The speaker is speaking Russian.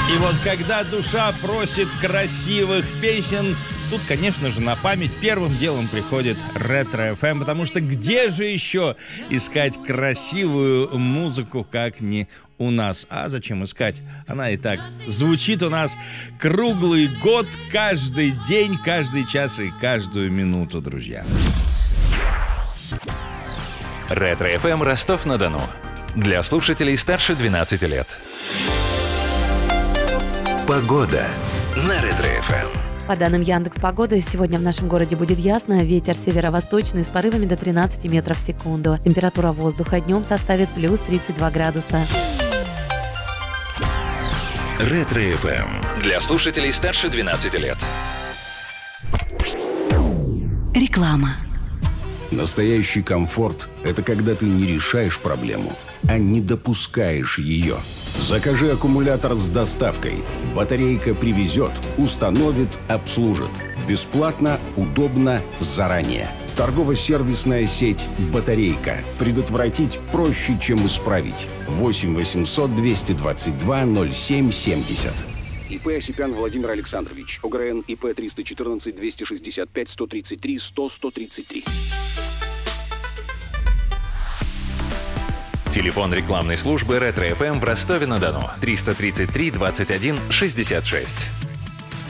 И вот когда душа просит красивых песен, тут, конечно же, на память первым делом приходит Ретро-ФМ, потому что где же еще искать красивую музыку, как не у нас? А зачем искать? Она и так звучит у нас круглый год, каждый день, каждый час и каждую минуту, друзья. Ретро-ФМ Ростов-на-Дону. Для слушателей старше 12 лет. Погода на Ретро-ФМ. По данным Яндекс.Погоды, сегодня в нашем городе будет ясно, ветер северо-восточный с порывами до 13 метров в секунду. Температура воздуха днем составит плюс 32 градуса. Ретро-ФМ. Для слушателей старше 12 лет. Реклама. Настоящий комфорт – это когда ты не решаешь проблему, а не допускаешь ее. Закажи аккумулятор с доставкой. Батарейка привезет, установит, обслужит. Бесплатно, удобно, заранее. Торгово-сервисная сеть «Батарейка». Предотвратить проще, чем исправить. 8 800 222 0770. ИП Осипян Владимир Александрович. ОГРН ИП 314 265 133 100 133. Телефон рекламной службы Ретро-ФМ в Ростове-на-Дону. 333 21 66.